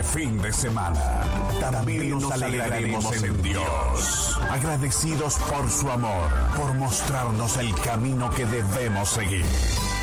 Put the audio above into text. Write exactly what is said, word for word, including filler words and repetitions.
fin de semana. También nos alegraremos en Dios, agradecidos por su amor, por mostrarnos el camino que debemos seguir.